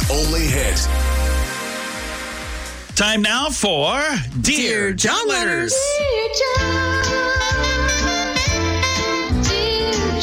only hit. Time now for Dear John Letters. Dear John, dear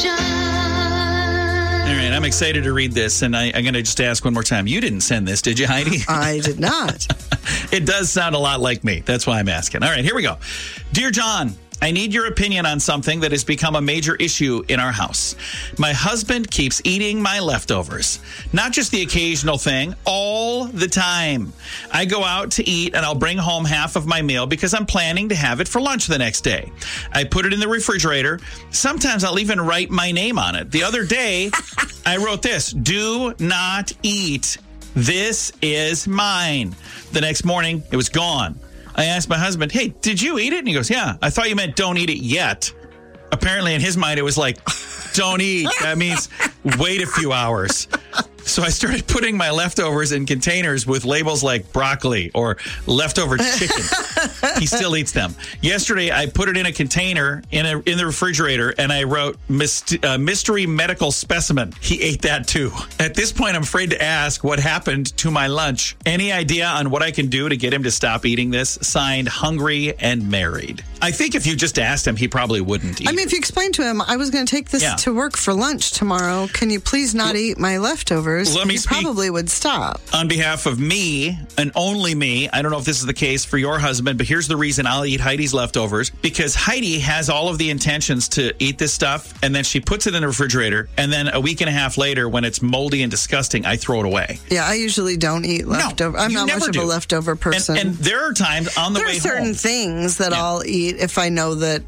John. All right, I'm excited to read this, and I'm going to just ask one more time. You didn't send this, did you, Heidi? I did not. It does sound a lot like me. That's why I'm asking. All right, here we go. Dear John, I need your opinion on something that has become a major issue in our house. My husband keeps eating my leftovers. Not just the occasional thing, all the time. I go out to eat and I'll bring home half of my meal because I'm planning to have it for lunch the next day. I put it in the refrigerator. Sometimes I'll even write my name on it. The other day, I wrote this, "Do not eat. This is mine." The next morning, it was gone. I asked my husband, "Hey, did you eat it?" And he goes, "Yeah." I thought you meant don't eat it yet. Apparently in his mind, it was like, don't eat. That means wait a few hours. So I started putting my leftovers in containers with labels like broccoli or leftover chicken. He still eats them. Yesterday, I put it in a container in the refrigerator, and I wrote mystery medical specimen. He ate that too. At this point, I'm afraid to ask what happened to my lunch. Any idea on what I can do to get him to stop eating this? Signed, Hungry and Married. I think if you just asked him, he probably wouldn't eat. I mean, if you explained to him, I was going to take this to work for lunch tomorrow. Can you please not eat my leftovers? Let me he speak probably would stop. On behalf of me and only me, I don't know if this is the case for your husband, but here's the reason I'll eat Heidi's leftovers. Because Heidi has all of the intentions to eat this stuff, and then she puts it in the refrigerator, and then a week and a half later, when it's moldy and disgusting, I throw it away. Yeah, I usually don't eat leftovers. I'm not much of a leftover person. And there are times on the way home. There are certain things that I'll eat if I know that,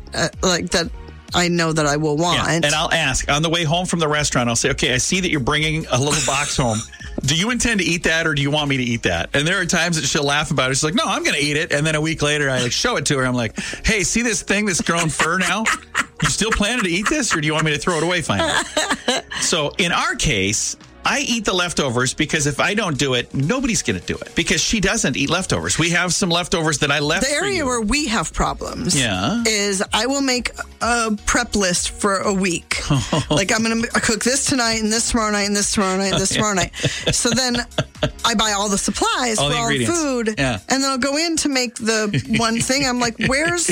I know that I will want. Yeah, and I'll ask on the way home from the restaurant, I'll say, "Okay, I see that you're bringing a little box home. Do you intend to eat that, or do you want me to eat that?" And there are times that she'll laugh about it. She's like, "No, I'm going to eat it." And then a week later, I show it to her. I'm like, "Hey, see this thing that's grown fur now? You still planning to eat this, or do you want me to throw it away finally?" So in our case, I eat the leftovers because if I don't do it, nobody's going to do it because she doesn't eat leftovers. We have some leftovers that I left. The area where we have problems is I will make a prep list for a week. Like I'm going to cook this tonight and this tomorrow night and this tomorrow night and this tomorrow night. So then I buy all the supplies for all the food and then I'll go in to make the one thing. I'm like, where's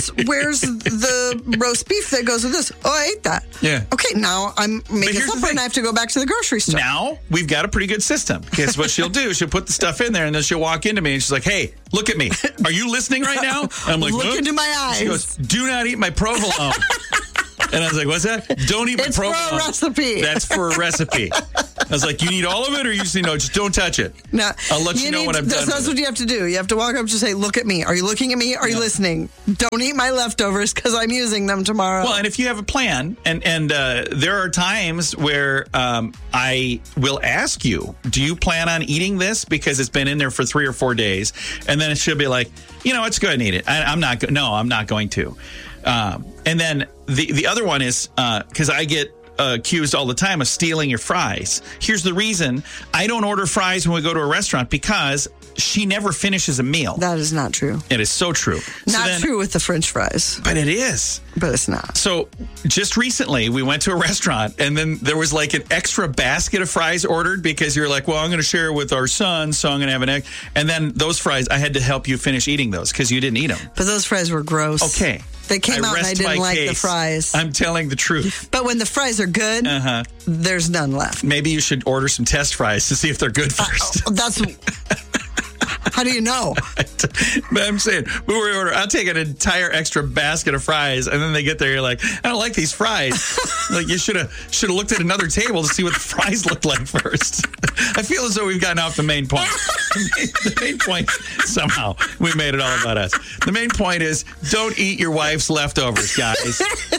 the roast beef that goes with this? Oh, I ate that. Yeah. Okay, now I'm making supper and I have to go back to the grocery store. Now we've got a pretty good system because what she'll do, she'll put the stuff in there and then she'll walk into me and she's like, "Hey, look at me. Are you listening right now?" I'm like, look into my eyes. She goes, "Do not eat my provolone." And I was like, "What's that?" "Don't eat my provolone. It's for a recipe." That's for a recipe. I was like, "You need all of it, or you just just don't touch it." No, I'll let you know when I'm done. That's what you have to do. You have to walk up to say, "Look at me. Are you looking at me? Are you listening? Don't eat my leftovers because I'm using them tomorrow." Well, and if you have a plan, and there are times where I will ask you, "Do you plan on eating this?" Because it's been in there for 3 or 4 days, and then she'll be like, "It's good and eat it." I'm not. No, I'm not going to. And then the other one is because I get accused all the time of stealing your fries. Here's the reason. I don't order fries when we go to a restaurant because she never finishes a meal. That is not true. It is so true. Not true with the French fries. But it is. But it's not. So just recently, we went to a restaurant, and then there was like an extra basket of fries ordered because you're like, "Well, I'm going to share it with our son, so I'm going to have an egg." And then those fries, I had to help you finish eating those because you didn't eat them. But those fries were gross. Okay. They came out and I didn't like the fries. I'm telling the truth. But when the fries are good, there's none left. Maybe you should order some test fries to see if they're good first. That's... How do you know? But I'm saying, I'll take an entire extra basket of fries, and then they get there, you're like, "I don't like these fries." Like, you should have looked at another table to see what the fries looked like first. I feel as though we've gotten off the main point. The main point, somehow, we made it all about us. The main point is, don't eat your wife's leftovers, guys.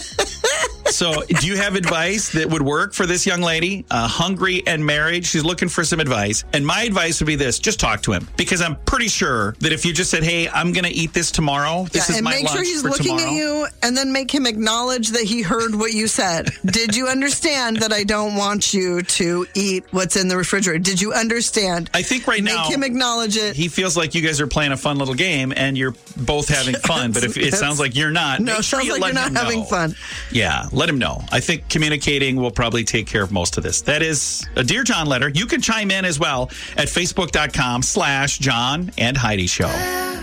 So, do you have advice that would work for this young lady? Hungry and married. She's looking for some advice. And my advice would be this. Just talk to him. Because I'm pretty sure that if you just said, "Hey, I'm going to eat this tomorrow. This is my lunch for tomorrow." And make sure he's looking at you and then make him acknowledge that he heard what you said. Did you understand that I don't want you to eat what's in the refrigerator? Did you understand? I think right now, make him acknowledge it. He feels like you guys are playing a fun little game and you're both having fun. But if it sounds like you're not, no, it sounds like you're not having fun. Yeah. let him know. I think communicating will probably take care of most of this. That is a Dear John letter. You can chime in as well at facebook.com/John and Heidi Show.